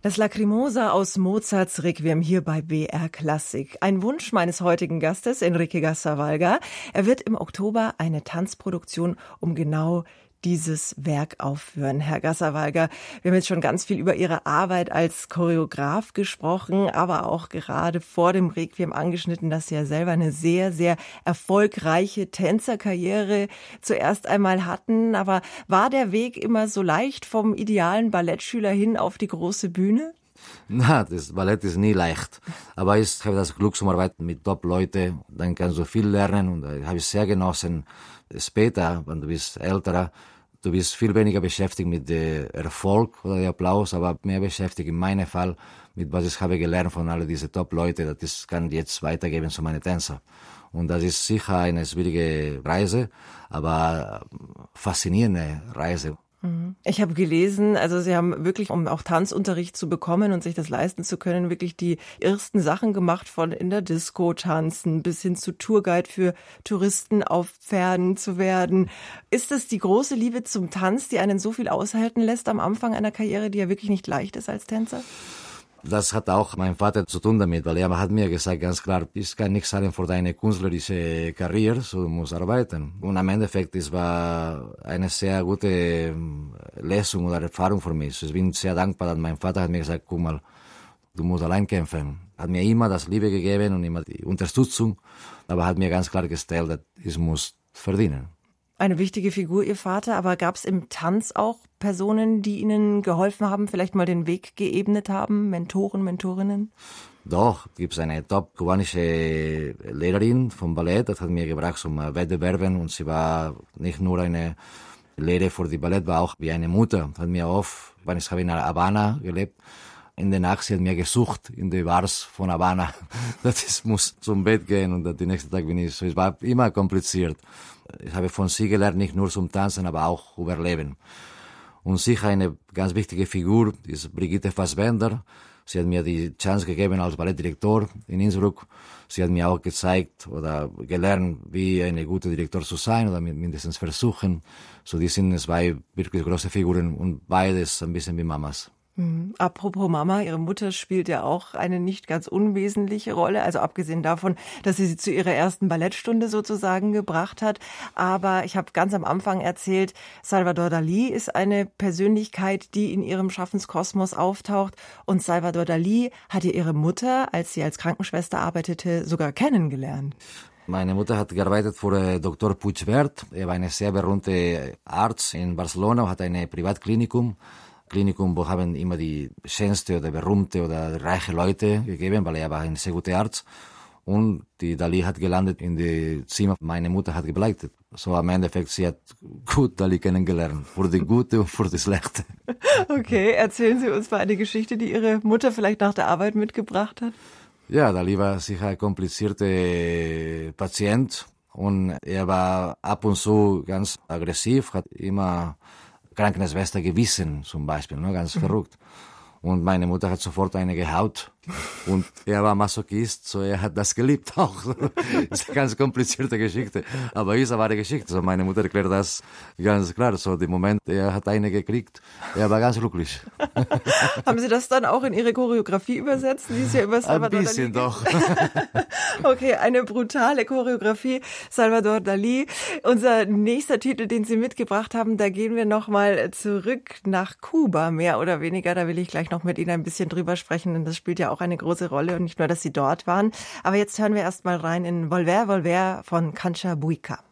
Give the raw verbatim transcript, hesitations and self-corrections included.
Das Lacrimosa aus Mozarts Requiem hier bei B R Klassik. Ein Wunsch meines heutigen Gastes, Enrique Gazzarvalga. Er wird im Oktober eine Tanzproduktion um genau dieses Werk aufführen. Herr Gazzarvalga, wir haben jetzt schon ganz viel über Ihre Arbeit als Choreograf gesprochen, aber auch gerade vor dem Requiem angeschnitten, dass Sie ja selber eine sehr, sehr erfolgreiche Tänzerkarriere zuerst einmal hatten. Aber war der Weg immer so leicht vom idealen Ballettschüler hin auf die große Bühne? Na, das Ballett ist nie leicht. Aber ich habe das Glück zum Arbeiten mit Top-Leuten. Dann kannst du viel lernen und da habe ich sehr genossen. Später, wenn du bist älter, du bist viel weniger beschäftigt mit dem Erfolg oder dem Applaus, aber mehr beschäftigt in meinem Fall mit was ich habe gelernt von all diesen Top-Leuten. Das kann ich jetzt weitergeben zu meinen Tänzern. Und das ist sicher eine schwierige Reise, aber faszinierende Reise. Ich habe gelesen, also Sie haben wirklich, um auch Tanzunterricht zu bekommen und sich das leisten zu können, wirklich die ersten Sachen gemacht, von in der Disco tanzen bis hin zu Tourguide für Touristen auf Pferden zu werden. Ist das die große Liebe zum Tanz, die einen so viel aushalten lässt am Anfang einer Karriere, die ja wirklich nicht leicht ist als Tänzer? Das hat auch mein Vater zu tun damit, weil er hat mir gesagt, ganz klar, ich kann nichts sagen für deine künstlerische Karriere, so du musst arbeiten. Und am Endeffekt, es war eine sehr gute Lesung oder Erfahrung für mich. Ich bin sehr dankbar, dass mein Vater hat mir gesagt, guck mal, du musst allein kämpfen. Hat mir immer das Liebe gegeben und immer die Unterstützung, aber hat mir ganz klar gestellt, dass ich muss verdienen. Eine wichtige Figur, Ihr Vater, aber gab es im Tanz auch Personen, die Ihnen geholfen haben, vielleicht mal den Weg geebnet haben, Mentoren, Mentorinnen? Doch, gibt es eine top-kubanische Lehrerin vom Ballett, das hat mir gebracht zum Wettbewerben und sie war nicht nur eine Lehre für die Ballett, war auch wie eine Mutter. Hat mir oft, wenn ich habe in Havana gelebt, in der Nacht, sie hat mir gesucht in die Bars von Havana. Das ist, muss zum Bett gehen und den nächsten Tag bin ich so. Es war immer kompliziert. Ich habe von sie gelernt, nicht nur zum Tanzen, aber auch überleben. Und sicher eine ganz wichtige Figur ist Brigitte Fassbender. Sie hat mir die Chance gegeben als Ballettdirektor in Innsbruck. Sie hat mir auch gezeigt oder gelernt, wie eine gute Direktor zu sein oder mindestens versuchen. So, die sind zwei wirklich große Figuren und beides ein bisschen wie Mamas. Mhm. Apropos Mama, Ihre Mutter spielt ja auch eine nicht ganz unwesentliche Rolle, also abgesehen davon, dass sie sie zu ihrer ersten Ballettstunde sozusagen gebracht hat. Aber ich habe ganz am Anfang erzählt, Salvador Dalí ist eine Persönlichkeit, die in ihrem Schaffenskosmos auftaucht. Und Salvador Dalí hatte ihre Mutter, als sie als Krankenschwester arbeitete, sogar kennengelernt. Meine Mutter hat gearbeitet für Doktor Puigvert. Er war ein sehr berühmter Arzt in Barcelona und hat ein Privatklinikum. Klinikum, wo haben immer die schönste oder berühmte oder reiche Leute gegeben, weil er war ein sehr guter Arzt. Und die Dalí hat gelandet in die Zimmer, meine Mutter hat gebleitet. So am Endeffekt, sie hat gut Dalí kennengelernt, für die Gute und für die Schlechte. Okay, erzählen Sie uns mal eine Geschichte, die Ihre Mutter vielleicht nach der Arbeit mitgebracht hat. Ja, Dalí war sicher ein komplizierter Patient und er war ab und zu ganz aggressiv, hat immer Krankenschwester gewissen zum Beispiel, ne, ganz mhm. verrückt. Und meine Mutter hat sofort eine gehaut. Und er war Masochist, so er hat das geliebt auch. Das ist eine ganz komplizierte Geschichte. Aber ist aber eine Geschichte. So meine Mutter erklärt das ganz klar. So, dem Moment, er hat eine gekriegt, er war ganz glücklich. Haben Sie das dann auch in Ihre Choreografie übersetzt? Die ist ja über Salvador Ein bisschen Dalí. doch. Okay, eine brutale Choreografie, Salvador Dalí. Unser nächster Titel, den Sie mitgebracht haben, da gehen wir nochmal zurück nach Kuba, mehr oder weniger. Da will ich gleich noch mit Ihnen ein bisschen drüber sprechen, denn das spielt ja auch eine große Rolle und nicht nur, dass Sie dort waren. Aber jetzt hören wir erst mal rein in Volver, Volver von Concha Buica.